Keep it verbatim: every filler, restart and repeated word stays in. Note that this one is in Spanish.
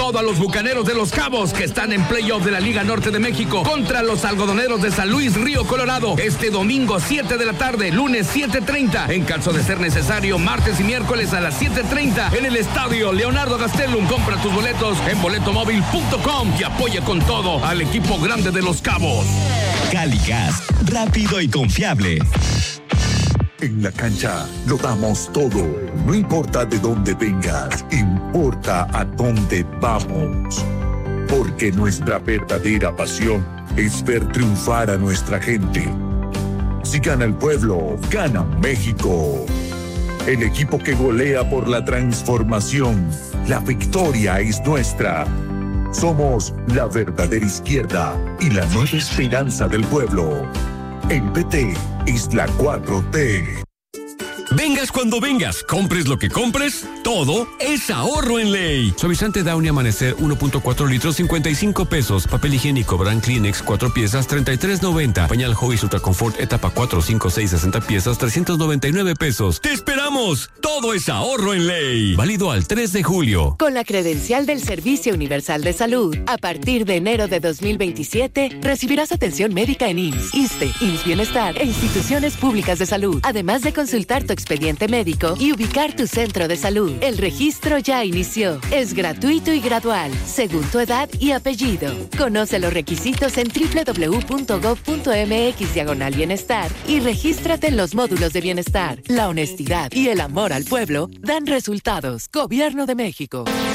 todo a los Bucaneros de Los Cabos, que están en playoff de la Liga Norte de México, contra los Algodoneros de San Luis Río Colorado, este domingo siete de la tarde, lunes siete treinta, en caso de ser necesario, martes y miércoles a las siete treinta, en el Estadio Leonardo Gastelum. Compra tus boletos en boleto móvil punto com y apoya con todo al equipo grande de Los Cabos. Cali Gas, rápido y confiable. En la cancha lo damos todo, no importa de dónde vengas, importa a dónde vamos. Porque nuestra verdadera pasión es ver triunfar a nuestra gente. Si gana el pueblo, gana México. El equipo que golea por la transformación, la victoria es nuestra. Somos la verdadera izquierda y la nueva esperanza del pueblo. El P T es la cuatro T. Vengas cuando vengas, compres lo que compres, todo es ahorro en Ley. Suavizante Downy Amanecer uno punto cuatro litros, cincuenta y cinco pesos. Papel higiénico Brand Kleenex cuatro piezas, treinta y tres noventa. Pañal Huggies Ultra Confort etapa cuatro, cinco, seis, sesenta piezas, trescientos noventa y nueve pesos. ¡Te esperamos! Todo es ahorro en Ley. Válido al tres de julio. Con la credencial del Servicio Universal de Salud, a partir de enero de dos mil veintisiete, recibirás atención médica en I M S S, ISSSTE, I M S S Bienestar e instituciones públicas de salud, además de consultar tu expediente médico y ubicar tu centro de salud. El registro ya inició. Es gratuito y gradual, según tu edad y apellido. Conoce los requisitos en doble u doble u doble u punto gob punto eme equis diagonal bienestar y regístrate en los módulos de bienestar. La honestidad y el amor al pueblo dan resultados. Gobierno de México.